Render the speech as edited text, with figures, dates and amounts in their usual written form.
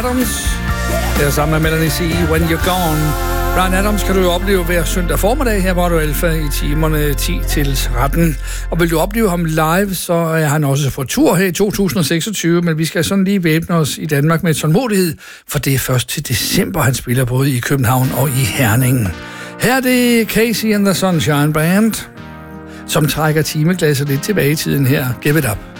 Adams. Det er sammen med Melanie C. When You're Gone. Bryan Adams kan du jo opleve hver søndag formiddag her på Radio Alfa i timerne 10 til 13. Og vil du opleve ham live, så er han også på tur her i 2026, men vi skal sådan lige væbne os i Danmark med tålmodighed, for det er først til december, han spiller både i København og i Herning. Her er det Casey and the Sunshine Band, som trækker timeglasset lidt tilbage i tiden her. Give it up.